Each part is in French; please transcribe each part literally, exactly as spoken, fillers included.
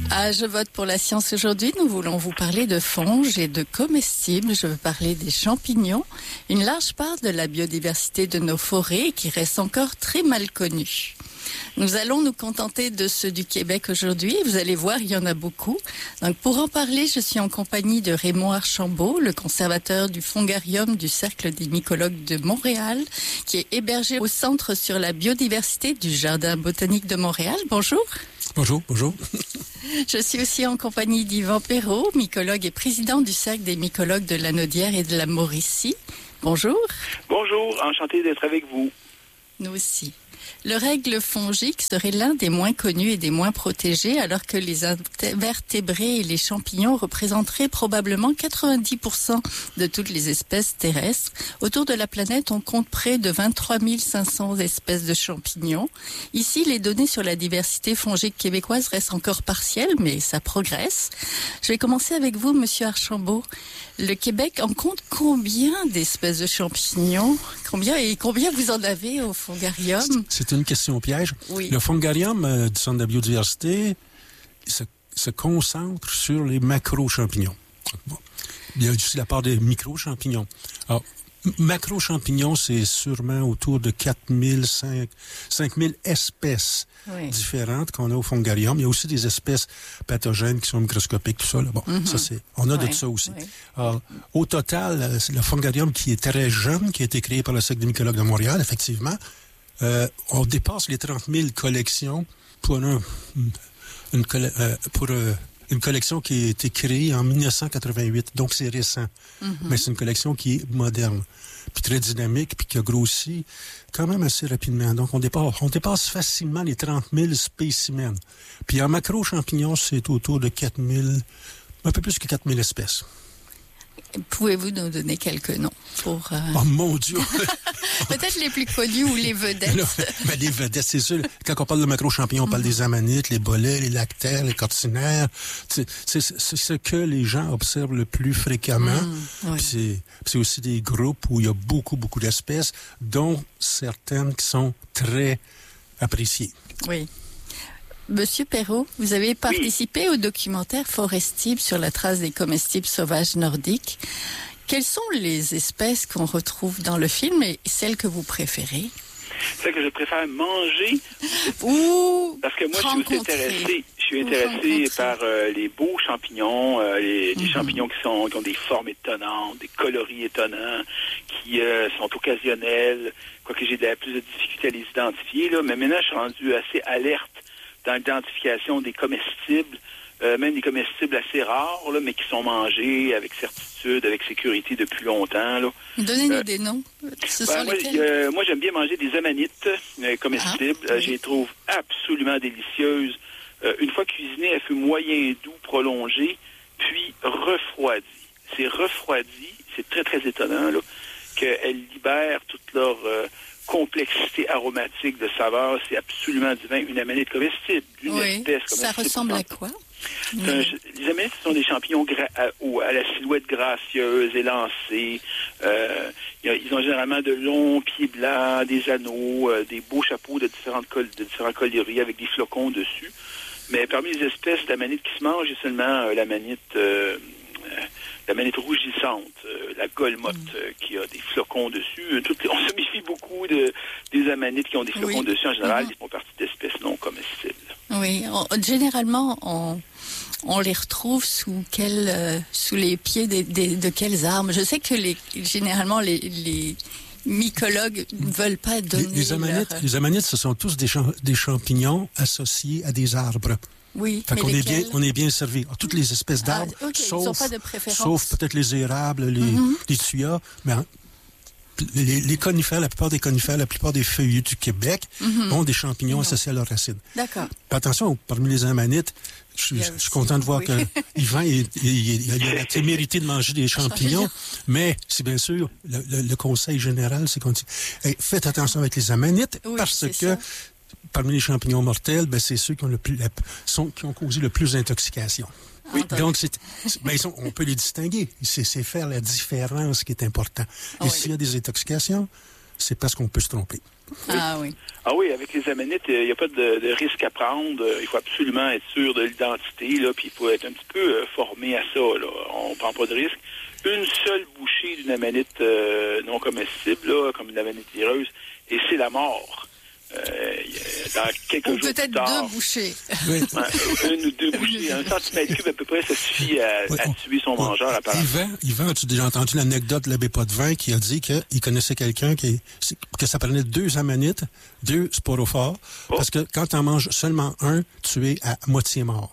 Ah, je vote pour la science aujourd'hui. Nous voulons vous parler de fonges et de comestibles. Je veux parler des champignons, une large part de la biodiversité de nos forêts qui reste encore très mal connue. Nous allons nous contenter de ceux du Québec aujourd'hui. Vous allez voir, il y en a beaucoup. Donc, pour en parler, je suis en compagnie de Raymond Archambault, le conservateur du Fongarium du Cercle des mycologues de Montréal, qui est hébergé au Centre sur la biodiversité du Jardin botanique de Montréal. Bonjour. Bonjour, bonjour. Je suis aussi en compagnie d'Yvan Perrault, mycologue et président du Cercle des mycologues de la Naudière et de la Mauricie. Bonjour. Bonjour, enchanté d'être avec vous. Nous aussi. Le règle fongique serait l'un des moins connus et des moins protégés, alors que les invertébrés et les champignons représenteraient probablement quatre-vingt-dix pour cent de toutes les espèces terrestres. Autour de la planète, on compte près de vingt-trois mille cinq cents espèces de champignons. Ici, les données sur la diversité fongique québécoise restent encore partielles, mais ça progresse. Je vais commencer avec vous, Monsieur Archambault. Le Québec en compte combien d'espèces de champignons? Combien et combien vous en avez au Fongarium? C'est une question piège. Oui. Le Fongarium euh, du Centre de la biodiversité se, se concentre sur les macro-champignons. Bon. Il y a aussi la part des micro-champignons. Alors, macro-champignons, c'est sûrement autour de quatre mille, cinq mille espèces oui. différentes qu'on a au Fongarium. Il y a aussi des espèces pathogènes qui sont microscopiques, tout ça. Là. Bon, mm-hmm. ça c'est, on a ouais. de ça aussi. Oui. Alors, au total, c'est le Fongarium qui est très jeune, qui a été créé par le Cercle des mycologues de Montréal, effectivement. Euh, on dépasse les trente mille collections pour, un, une, euh, pour euh, une collection qui a été créée en dix-neuf cent quatre-vingt-huit, donc c'est récent. Mm-hmm. Mais c'est une collection qui est moderne, puis très dynamique, puis qui a grossi quand même assez rapidement. Donc on dépasse, on dépasse facilement les trente mille spécimens. Puis en macro-champignons, c'est autour de quatre mille, un peu plus que quatre mille espèces. Pouvez-vous nous donner quelques noms pour... Euh... Oh mon Dieu! Peut-être les plus connus ou les vedettes. Non, ben les vedettes, c'est sûr. Quand on parle de macro-champignons, on mm-hmm. parle des amanites, les bolets, les lactaires, les cortinaires. C'est, c'est, c'est ce que les gens observent le plus fréquemment. Mm, oui. Puis c'est, c'est aussi des groupes où il y a beaucoup, beaucoup d'espèces, dont certaines qui sont très appréciées. Oui. Monsieur Perrault, vous avez participé oui. au documentaire Forestibles sur la trace des comestibles sauvages nordiques. Quelles sont les espèces qu'on retrouve dans le film et celles que vous préférez? Celles que je préfère manger. Ou parce que moi, je suis aussi intéressé. Je suis intéressé par euh, les beaux champignons, euh, les, les mm-hmm. champignons qui, sont, qui ont des formes étonnantes, des coloris étonnants, qui euh, sont occasionnels, quoique j'ai de la plus de difficulté à les identifier. Là, mais maintenant, je suis rendu assez alerte dans l'identification des comestibles, euh, même des comestibles assez rares, là, mais qui sont mangés avec certitude, avec sécurité depuis longtemps. Là. Donnez-nous euh, des noms. Ce ben, sont moi, lesquels? euh, moi, j'aime bien manger des amanites euh, comestibles. Ah, oui. euh, je les trouve absolument délicieuses. Euh, une fois cuisinées, elles font moyen doux, prolongé, puis refroidi. C'est refroidi, c'est très, très étonnant, là, qu'elles libèrent toute leur... Euh, complexité aromatique de saveur, c'est absolument divin. Une amanite comestible, une oui, espèce comestible. Ça ressemble à quoi? Un, les amanites sont des champignons gra- à, à, à la silhouette gracieuse, élancée. Euh, ils ont généralement de longs pieds blancs, des anneaux, euh, des beaux chapeaux de différentes col- de différents coloris avec des flocons dessus. Mais parmi les espèces d'amanites qui se mangent, il y a seulement euh, l'amanite... Euh, la manette rougissante, euh, la golmotte mm. euh, qui a des flocons dessus. Euh, toutes, on se méfie beaucoup de, des amanites qui ont des flocons oui. dessus. En général, mm-hmm. ils font partie d'espèces non comestibles. Oui, on, généralement, on, on les retrouve sous, quel, euh, sous les pieds des, des, de quelles arbres? Je sais que les, généralement, les... les mycologues ne veulent pas donner les, les amanites. leur... Les amanites, ce sont tous des, champ, des champignons associés à des arbres. Oui, fait mais qu'on est bien, lesquels? on est bien servi. Alors, toutes les espèces d'arbres, ah, okay. sauf, ils ont pas de préférence. sauf peut-être les érables, les, mm-hmm. les tuyas, mais les, les conifères, la plupart des conifères, la plupart des feuillus du Québec mm-hmm. ont des champignons non. associés à leurs racines. D'accord. Puis attention, parmi les amanites, je suis, je suis content de voir oui. que Yvan il, il, il, il a la témérité de manger des champignons, mais c'est bien sûr, le, le, le conseil général, c'est qu'on dit, hey, faites attention avec les amanites, oui, parce que ça. Parmi les champignons mortels, ben, c'est ceux qui ont, le plus, la, sont, qui ont causé le plus d'intoxication. Oui, donc, c'est, c'est, ben, ils sont, on peut les distinguer. C'est, c'est faire la différence qui est important. Et oui. s'il y a des intoxications, c'est parce qu'on peut se tromper. Ah oui. Ah oui, avec les amanites, il n'y a pas de, de risque à prendre. Il faut absolument être sûr de l'identité, là, puis il faut être un petit peu euh, formé à ça, là. On ne prend pas de risque. Une seule bouchée d'une amanite euh, non comestible, là, comme une amanite vireuse, et c'est la mort. Euh, dans quelques Ou jours peut-être plus tard, deux bouchées. Oui. Ouais, une ou deux bouchées, un centimètre cube à peu près, ça suffit à, Oui, à on- tuer son mangeur, apparemment. Yvan, Yvan, as-tu déjà entendu l'anecdote de l'abbé Potvin qui a dit qu'il connaissait quelqu'un qui que ça prenait deux amanites, deux sporophores, Oh. parce que quand tu en manges seulement un, tu es à moitié mort.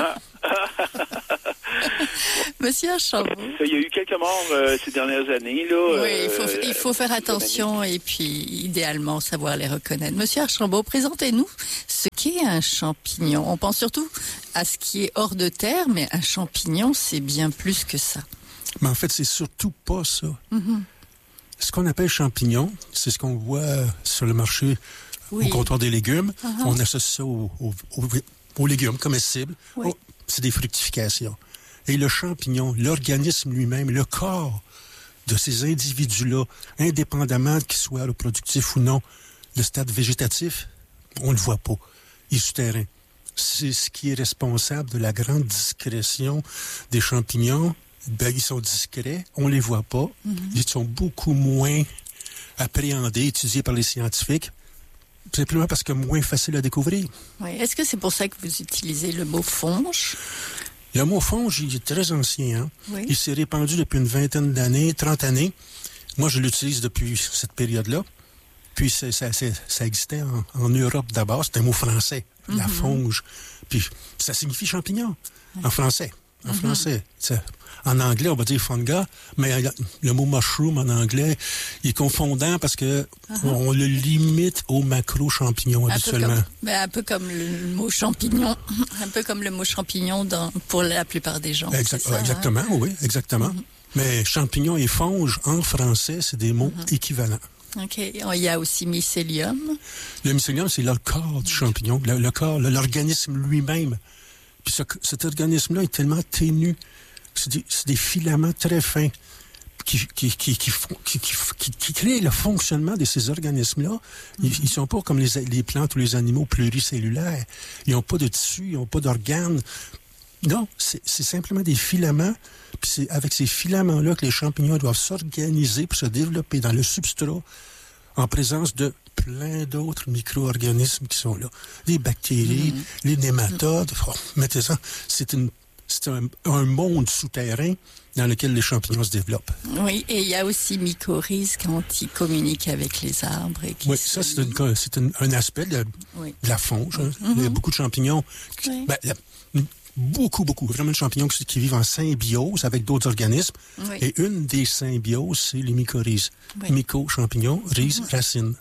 Monsieur Archambault. Ça, il y a eu quelques morts euh, ces dernières années, là. Oui, il faut, euh, il faut faire attention et puis idéalement savoir les reconnaître. Monsieur Archambault, présentez-nous ce qu'est un champignon. On pense surtout à ce qui est hors de terre, mais un champignon, c'est bien plus que ça. Mais en fait, c'est surtout pas ça. Mm-hmm. Ce qu'on appelle champignon, c'est ce qu'on voit sur le marché Oui. au comptoir des légumes. Uh-huh. On associe ça aux, aux- aux- aux légumes comestibles. Oui. Oh, c'est des fructifications. Et le champignon, l'organisme lui-même, le corps de ces individus-là, indépendamment qu'ils soient reproductifs ou non, le stade végétatif, on ne le voit pas. Il est souterrain. C'est ce qui est responsable de la grande discrétion des champignons. Ben, ils sont discrets, on les voit pas. Mm-hmm. Ils sont beaucoup moins appréhendés, étudiés par les scientifiques, simplement parce que moins facile à découvrir. Oui. Est-ce que c'est pour ça que vous utilisez le mot fonge? Le mot fonge, il est très ancien. Hein? Oui. Il s'est répandu depuis une vingtaine d'années, trente années. Moi, je l'utilise depuis cette période-là. Puis c'est- ça, c'est- ça existait en, en Europe d'abord. C'est un mot français, la Mm-hmm. fonge. Puis ça signifie champignon en français. En Mm-hmm. français. Ça- en anglais, on va dire funga, mais le mot mushroom en anglais, il est confondant parce que on le limite aux macro-champignons Un peu, habituellement. comme, ben, un peu comme le mot champignon, un peu comme le mot champignon dans, pour la plupart des gens. Exact- c'est ça, exactement, oui, exactement. Mm-hmm. Mais champignon et fonge, en français, c'est des mots Mm-hmm. équivalents. hein? OK. Il y a aussi mycélium. Le mycélium, c'est le corps du champignon, le, le corps, le- l'organisme lui-même. Puis ce- cet organisme-là est tellement ténu. C'est des, c'est des filaments très fins qui, qui, qui, qui, font- qui, qui, qui- qui créent le fonctionnement de ces organismes-là. Ils, ils sont pas comme les, les plantes ou les animaux pluricellulaires. Ils n'ont pas de tissu, ils n'ont pas d'organes. Non, c'est c'est simplement des filaments. Puis c'est avec ces filaments-là que les champignons doivent s'organiser pour se développer dans le substrat en présence de plein d'autres micro-organismes qui sont là. Les bactéries, les nématodes. Oh, mettez ça, c'est une c'est un, un monde souterrain dans lequel les champignons se développent. Oui, et il y a aussi mycorhizes quand ils communiquent avec les arbres. Et qui Oui, se- ça, c'est, une- c'est une- un aspect de, Oui. de la fonge. Hein. Il y a beaucoup de champignons. qui- Oui. ben, il y a beaucoup, beaucoup, vraiment de champignons qui, qui vivent en symbiose avec d'autres organismes. Oui. Et une des symbioses, c'est les mycorhizes. Oui. Myco-champignons, rhizes, racines.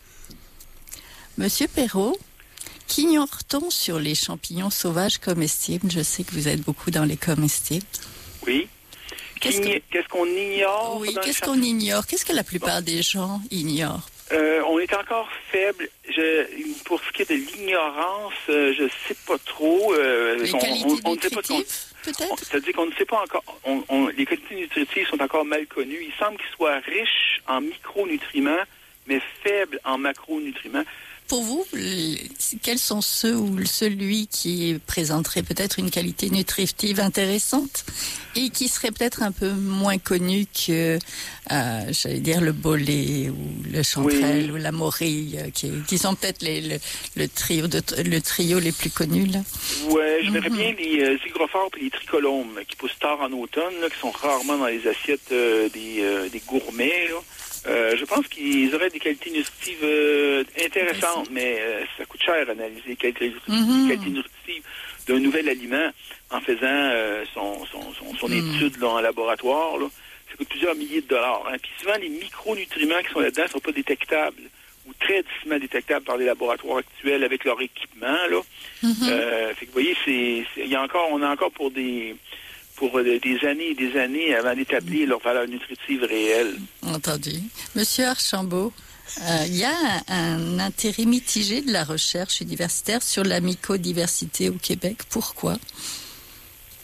Monsieur Perrault, qu'ignore-t-on sur les champignons sauvages comestibles? Je sais que vous êtes beaucoup dans les comestibles. Oui. Qu'est-ce Qu'est-ce, que- qu'est-ce qu'on ignore? Oui, dans le qu'est-ce champ- qu'on ignore? Qu'est-ce que la plupart des gens ignorent? Euh, on est encore faible. Je, pour ce qui est de l'ignorance, euh, je sais pas trop. Euh, Les on, qualités on- on ne sait pas trop. nutritives, On- peut-être? C'est-à-dire qu'on ne sait pas encore. On, on- les qualités nutritives sont encore mal connues. Il semble qu'ils soient riches en micronutriments, mais faibles en macronutriments. Pour vous, le- quels sont ceux ou celui qui présenterait peut-être une qualité nutritive intéressante et qui serait peut-être un peu moins connu que, euh, j'allais dire, le bolet ou le chanterelle Oui. ou la morille, euh, qui, qui sont peut-être les, le, le trio de, le trio les plus connus, là. Ouais, je verrais Mhm. bien les euh, hygrophores et les tricolomes qui poussent tard en automne, là, qui sont rarement dans les assiettes euh, des, euh, des gourmets, là. Euh, je pense qu'ils auraient des qualités nutritives euh, intéressantes, mais euh, ça coûte cher d'analyser les qualités, Mhm. les qualités nutritives d'un nouvel aliment en faisant euh, son, son, son, son Mhm. étude là, en laboratoire. Là. Ça coûte plusieurs milliers de dollars. Hein. Puis souvent, les micronutriments qui sont là-dedans ne sont pas détectables ou très difficilement détectables par les laboratoires actuels avec leur équipement. Là. Mhm. Euh, fait que vous voyez, c'est, c'est, il y a encore, on a encore pour des pour euh, des années et des années avant d'établir leur valeur nutritive réelle. Entendu. Monsieur Archambault, euh, il y a un, un intérêt mitigé de la recherche universitaire sur la mycodiversité au Québec. Pourquoi?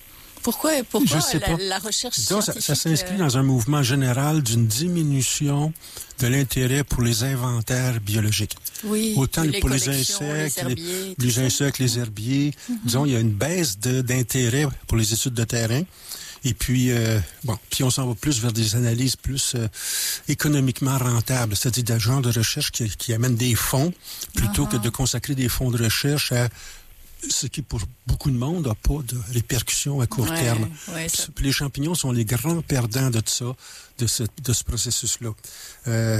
Pourquoi, pourquoi Je sais la, pas. la recherche Donc, scientifique... ça, ça s'inscrit euh... dans un mouvement général d'une diminution de l'intérêt pour les inventaires biologiques. Oui, autant les pour les collections, insectes, les herbiers, les, les tout ça. insectes, les herbiers. Mm-hmm. Disons, il y a une baisse de, d'intérêt pour les études de terrain. Et puis, euh, bon, puis on s'en va plus vers des analyses plus euh, économiquement rentables, c'est-à-dire des genres de recherche qui, qui amènent des fonds, plutôt uh-huh. que de consacrer des fonds de recherche à ce qui, pour beaucoup de monde, n'a pas de répercussions à court ouais, terme. Ouais, ça... Puis les champignons sont les grands perdants de ça, de ce, de ce processus-là. Euh,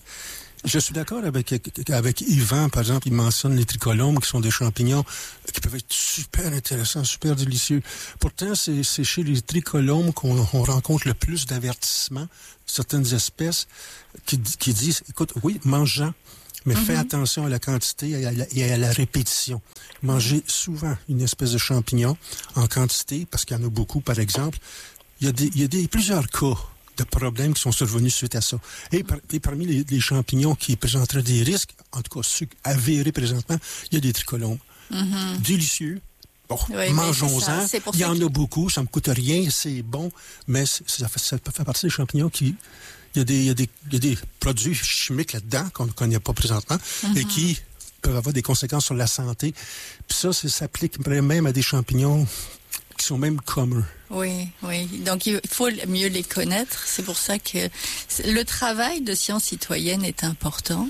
Je suis d'accord avec, avec Yvan, par exemple, il mentionne les tricholomes, qui sont des champignons qui peuvent être super intéressants, super délicieux. Pourtant, c'est, c'est chez les tricholomes qu'on on rencontre le plus d'avertissements, certaines espèces qui, qui disent, écoute, oui, mange-en, mais mm-hmm. fais attention à la quantité et à la, et à la répétition. Mangez souvent une espèce de champignon en quantité, parce qu'il y en a beaucoup, par exemple. Il y a, des, il y a des, plusieurs cas de problèmes qui sont survenus suite à ça. Et, par, et parmi les, les champignons qui présenteraient des risques, en tout cas ceux avérés présentement, il y a des tricholomes. Mm-hmm. Délicieux. Bon, oui, mangeons-en. C'est il y en a beaucoup, ça ne me coûte rien, c'est bon, mais c'est, ça, fait, ça fait partie des champignons qui... Il y a des, il y a des, il y a des produits chimiques là-dedans qu'on ne connaît pas présentement mm-hmm. et qui peuvent avoir des conséquences sur la santé. Puis ça, ça s'applique même à des champignons qui sont même communs. Oui, oui. Donc, il faut mieux les connaître. C'est pour ça que le travail de science citoyenne est important.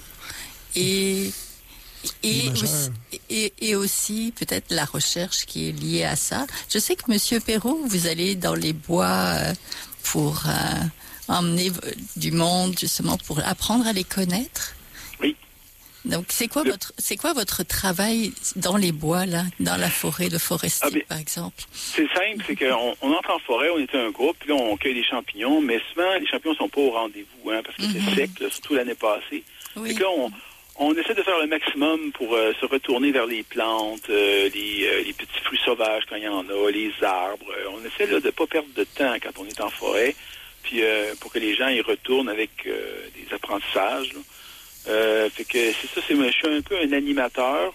Et, et, aussi, et, et aussi, peut-être, la recherche qui est liée à ça. Je sais que, Monsieur Perrault, vous allez dans les bois pour euh, emmener du monde, justement, pour apprendre à les connaître. Oui. Donc, c'est quoi, votre, c'est quoi votre travail dans les bois, là, dans la forêt, le forestier, ah bien, par exemple? C'est simple, c'est qu'on on entre en forêt, on est un groupe, puis là, on cueille des champignons, mais souvent, les champignons ne sont pas au rendez-vous, hein, parce que mm-hmm. c'est sec, là, surtout l'année passée. Oui. Fait que là, on, on essaie de faire le maximum pour euh, se retourner vers les plantes, euh, les, euh, les petits fruits sauvages quand il y en a, les arbres. Euh, on essaie là, de ne pas perdre de temps quand on est en forêt, puis euh, pour que les gens y retournent avec euh, des apprentissages, là. Euh, fait que c'est ça, c'est, je suis un peu un animateur.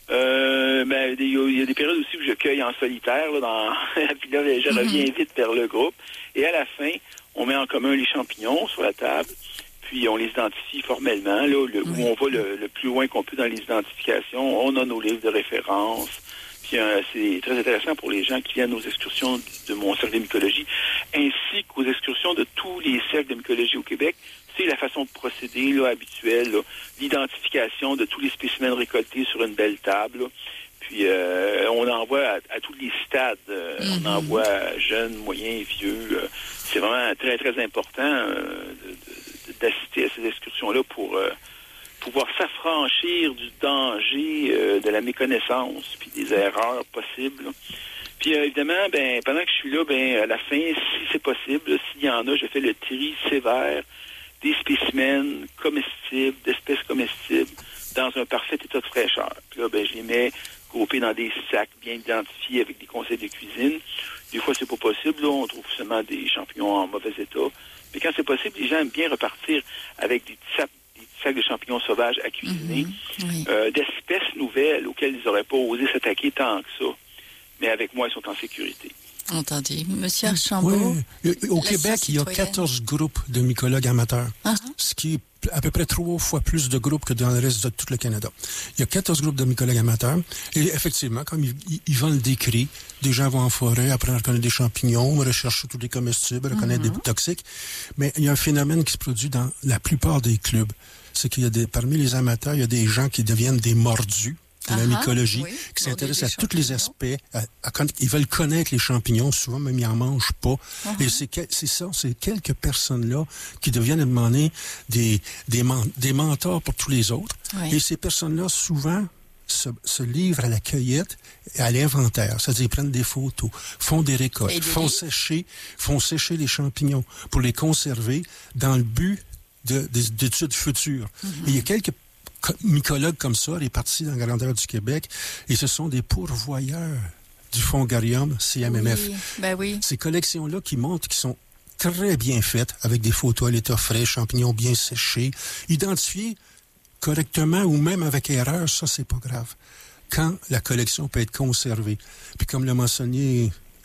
Euh, mais il y, y a des périodes aussi où je cueille en solitaire, là, dans, puis là, je reviens mm-hmm. vite vers le groupe. Et à la fin, on met en commun les champignons sur la table, puis on les identifie formellement, là, le, mm-hmm. où on va le, le plus loin qu'on peut dans les identifications. On a nos livres de référence. Puis euh, c'est très intéressant pour les gens qui viennent aux excursions de, de mon cercle de mycologie, ainsi qu'aux excursions de tous les cercles de mycologie au Québec. C'est la façon de procéder là, habituelle, là, l'identification de tous les spécimens récoltés sur une belle table. Là. Puis euh, on envoie à, à tous les stades. Euh, mm-hmm. On envoie à jeunes, moyens, vieux. Euh, c'est vraiment très, très important euh, de, de, d'assister à ces excursions-là pour euh, pouvoir s'affranchir du danger euh, de la méconnaissance puis des erreurs possibles. Là. Puis euh, évidemment, ben pendant que je suis là, ben à la fin, si c'est possible, s'il y en a, je fais le tri sévère des spécimens comestibles, d'espèces comestibles, dans un parfait état de fraîcheur. Puis là, ben, je les mets groupés dans des sacs bien identifiés avec des conseils de cuisine. Des fois, c'est pas possible. Là, on trouve seulement des champignons en mauvais état. Mais quand c'est possible, les gens aiment bien repartir avec des petits sacs, des petits sacs de champignons sauvages à cuisiner, mm-hmm. oui. euh, d'espèces nouvelles auxquelles ils n'auraient pas osé s'attaquer tant que ça. Mais avec moi, ils sont en sécurité. Entendu. Monsieur Archambault. Oui. Au Québec, il y a quatorze groupes de mycologues amateurs, uh-huh. ce qui est à peu près trois fois plus de groupes que dans le reste de tout le Canada. Il y a quatorze groupes de mycologues amateurs. Et effectivement, comme Yvan le décrit, des gens vont en forêt, apprendre à reconnaître des champignons, rechercher tous les comestibles, reconnaître uh-huh. des toxiques. Mais il y a un phénomène qui se produit dans la plupart des clubs. C'est qu'il y a des, parmi les amateurs, il y a des gens qui deviennent des mordus de la mycologie, oui, qui s'intéressent à tous les aspects. À, à, à, ils veulent connaître les champignons, souvent même ils n'en mangent pas. Uh-huh. Et c'est, c'est ça, c'est quelques personnes-là qui deviennent à demander des, des, des mentors pour tous les autres. Oui. Et ces personnes-là, souvent, se, se livrent à la cueillette et à l'inventaire. C'est-à-dire, ils prennent des photos, font des récoltes, des font sécher, font sécher les champignons pour les conserver dans le but de, de, d'études futures. Mm-hmm. Et il y a quelques mycologues comme ça, répartis dans la grandeur du Québec, et ce sont des pourvoyeurs du Fongarium C M M F. Oui, ben oui. Ces collections-là qui montrent qu'ils sont très bien faites, avec des photos à l'état frais, champignons bien séchés, identifiés correctement ou même avec erreur, ça, c'est pas grave. Quand la collection peut être conservée. Puis comme l'a mentionné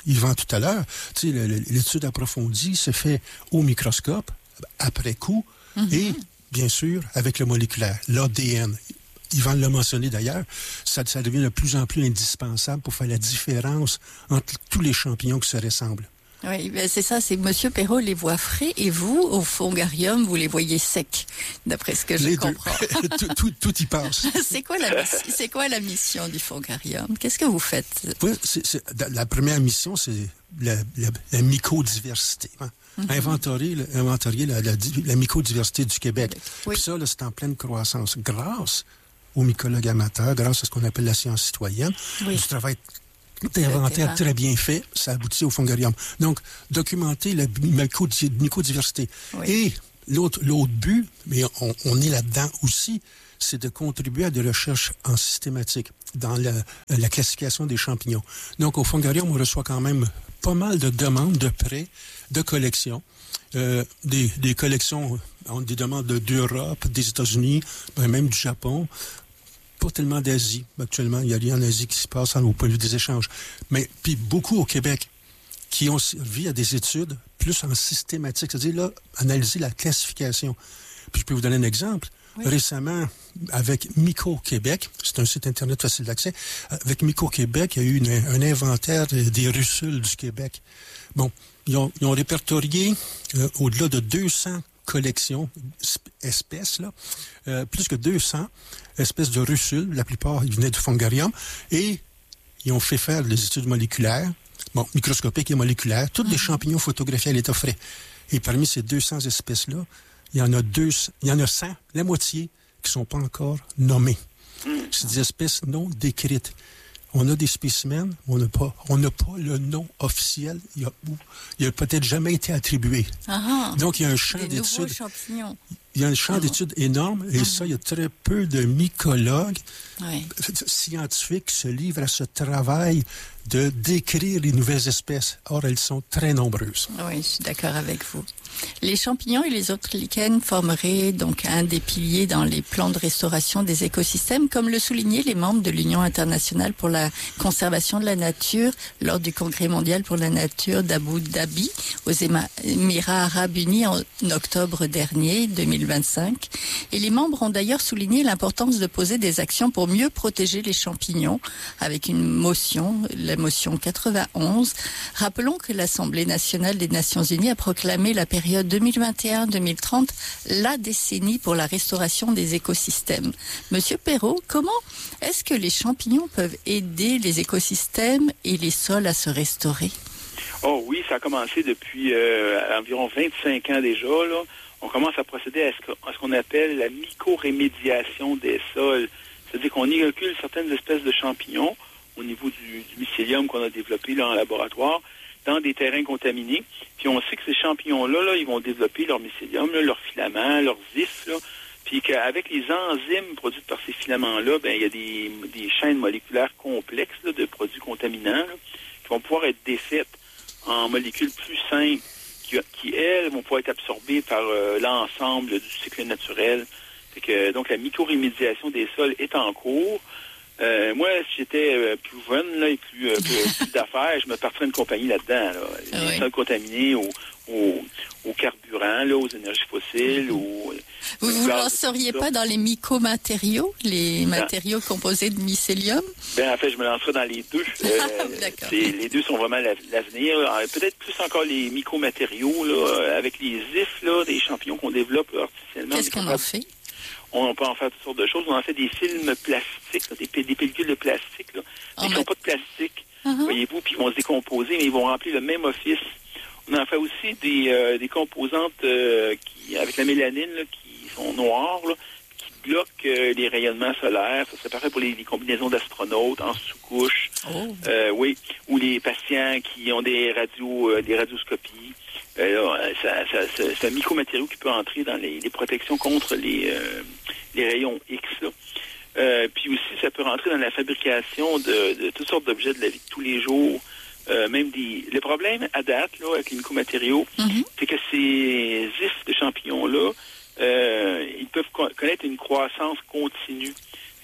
Yvan tout à l'heure, tu sais, l'étude approfondie se fait au microscope, après coup, mm-hmm. et bien sûr, avec le moléculaire, l'A D N. Yvan l'a mentionné d'ailleurs, ça, ça devient de plus en plus indispensable pour faire la différence entre tous les champignons qui se ressemblent. Oui, ben c'est ça, c'est M. Perrault les voit frais et vous, au fongarium, vous les voyez secs, d'après ce que je les comprends. tout, tout, tout y passe. c'est, quoi la, c'est quoi la mission du fongarium? Qu'est-ce que vous faites? Oui, c'est, c'est, la première mission, c'est la, la, la mycodiversité. Hein? Mm-hmm. Inventorier, inventorier la, la, la mycodiversité du Québec. Oui. Puis ça, là, c'est en pleine croissance grâce aux mycologues amateurs, grâce à ce qu'on appelle la science citoyenne, oui. du travail inventaire très bien fait, ça aboutit au fongarium. Donc, documenter la mycodiversité. Oui. Et l'autre, l'autre but, mais on, on est là-dedans aussi, c'est de contribuer à des recherches en systématique dans la, la classification des champignons. Donc, au fongarium, on reçoit quand même pas mal de demandes de prêts, de collections. Euh, des, des collections, on des demandes de, d'Europe, des États-Unis, même du Japon. Pas tellement d'Asie. Actuellement, il n'y a rien en Asie qui se passe au point de vue des échanges. Mais puis beaucoup au Québec qui ont servi à des études plus en systématique, c'est-à-dire là, analyser la classification. Puis je peux vous donner un exemple. Oui. Récemment, avec Myco-Québec, c'est un site Internet facile d'accès, avec Myco-Québec, il y a eu une, un inventaire des russules du Québec. Bon, ils ont, ils ont répertorié euh, au-delà de deux cents collections, espèces, là, euh, plus que deux cents espèces de russules. La plupart, ils venaient du fongarium. Et ils ont fait faire des études moléculaires, bon, microscopiques et moléculaires, tous mm-hmm. les champignons photographiés à l'état frais. Et parmi ces deux cents espèces-là, il y en a deux, il y en a cent, la moitié, qui ne sont pas encore nommées. Mm-hmm. C'est des espèces non décrites. On a des spécimens, on n'a pas, on n'a pas le nom officiel. Il a, il a peut-être jamais été attribué. Ah, donc il y a un champ des d'études. Champignons. Il y a un champ ah. d'études énorme et ah. ça, il y a très peu de mycologues oui. scientifiques qui se livrent à ce travail de décrire les nouvelles espèces. Or, elles sont très nombreuses. Oui, je suis d'accord avec vous. Les champignons et les autres lichens formeraient donc un des piliers dans les plans de restauration des écosystèmes, comme le soulignaient les membres de l'Union internationale pour la conservation de la nature lors du Congrès mondial pour la nature d'Abu Dhabi aux Émirats arabes unis en octobre dernier, deux mille vingt-cinq. Et les membres ont d'ailleurs souligné l'importance de poser des actions pour mieux protéger les champignons avec une motion, la motion quatre-vingt-onze. Rappelons que l'Assemblée nationale des Nations unies a proclamé la période deux mille vingt et un deux mille trente la décennie pour la restauration des écosystèmes. Monsieur Perrault, comment est-ce que les champignons peuvent aider les écosystèmes et les sols à se restaurer? Oh oui, ça a commencé depuis euh, environ vingt-cinq ans déjà, là. On commence à procéder à ce, à ce qu'on appelle la mycorémédiation des sols. C'est-à-dire qu'on inocule certaines espèces de champignons au niveau du, du mycélium qu'on a développé là, en laboratoire dans des terrains contaminés. Puis on sait que ces champignons-là, là, ils vont développer leur mycélium, là, leurs filaments, leurs ifs, là, puis qu'avec les enzymes produites par ces filaments-là, ben il y a des, des chaînes moléculaires complexes là, de produits contaminants là, qui vont pouvoir être défaites en molécules plus simples qui, qui elles, vont pouvoir être absorbées par euh, l'ensemble du cycle naturel. Fait que, donc, la mycorémédiation des sols est en cours. Euh, moi, si j'étais euh, plus jeune là, et plus, euh, plus, plus d'affaires, je me partirais une compagnie là-dedans. Là. Les oui. sols contaminés au, au, au carburant, là, aux énergies fossiles. Au, vous ne vous lanceriez pas dans les mycomatériaux, les ben, matériaux composés de mycélium? Ben, en fait, je me lancerais dans les deux. Euh, c'est, les deux sont vraiment l'avenir. Peut-être plus encore les mycomatériaux, là, avec les ifs là, des champignons qu'on développe artificiellement. Qu'est-ce qu'on en fait? On peut en faire toutes sortes de choses. On en fait des films plastiques, là, des, des pellicules de plastique, là, mais qui n'ont pas de plastique, uh-huh. voyez-vous, puis ils vont se décomposer, mais ils vont remplir le même office. On en fait aussi des, euh, des composantes euh, qui, avec la mélanine, là, qui sont noires, là, qui bloquent euh, les rayonnements solaires. Ça serait parfait pour les, les combinaisons d'astronautes en sous-couche. Oh. Euh, oui, ou les patients qui ont des radios, euh, des radioscopies. Euh, ça, ça, ça, c'est un mycomatériau qui peut entrer dans les, les protections contre les, euh, les rayons X. Là. Euh, puis aussi, ça peut rentrer dans la fabrication de, de toutes sortes d'objets de la vie de tous les jours. Euh, même des. Le problème à date là, avec les mycomatériaux, mm-hmm. c'est que ces ifs de champignons-là, euh, ils peuvent co- connaître une croissance continue.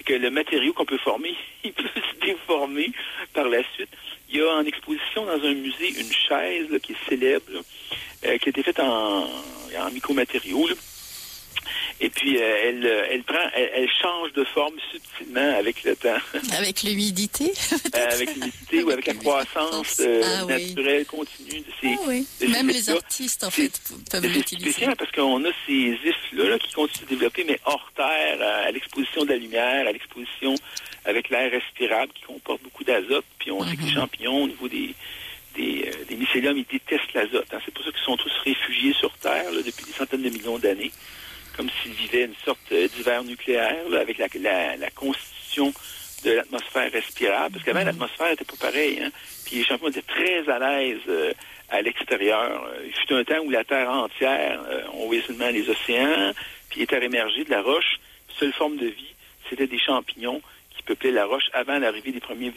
c'est que le matériau qu'on peut former, il peut se déformer par la suite. Il y a en exposition dans un musée une chaise là, qui est célèbre, là, euh, qui a été faite en, en micromatériaux, là. Et puis, euh, elle, elle prend, elle, elle change de forme subtilement avec le temps. Avec l'humidité? euh, avec l'humidité ou avec la croissance euh, ah, naturelle oui. continue de ces... Ah, oui. de Même ces les artistes, en fait, peuvent l'utiliser. C'est spécial parce qu'on a ces ifs-là là, qui continuent de se développer, mais hors terre, à, à l'exposition de la lumière, à l'exposition avec l'air respirable qui comporte beaucoup d'azote. Puis on mm-hmm. sait que les champignons, au niveau des... Des, euh, des mycéliums, ils détestent l'azote. Hein. C'est pour ça qu'ils sont tous réfugiés sur Terre là, depuis des centaines de millions d'années, comme s'ils vivaient une sorte euh, d'hiver nucléaire là, avec la, la, la constitution de l'atmosphère respirable. Parce qu'avant, mmh. l'atmosphère n'était pas pareille. Hein. Puis les champignons étaient très à l'aise euh, à l'extérieur. Euh, il fut un temps où la Terre entière, euh, on voyait seulement les océans, puis les terres émergées de la roche. Seule forme de vie, c'était des champignons qui peuplaient la roche avant l'arrivée des premiers